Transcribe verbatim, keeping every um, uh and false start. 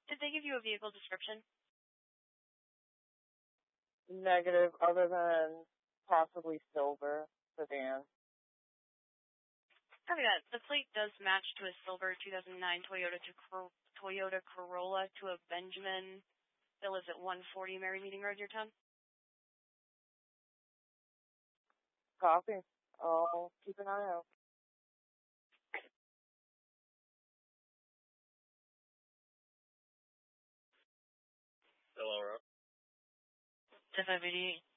Did they give you a vehicle description? Negative, other than possibly silver sedan. Copy that. The plate does match to a silver two thousand nine Toyota to Toyota Corolla to a Benjamin that lives at one forty Mary Meeting Road, your town. Copy. I'll keep an eye out. Hello, Rob. ten five eighty-eight.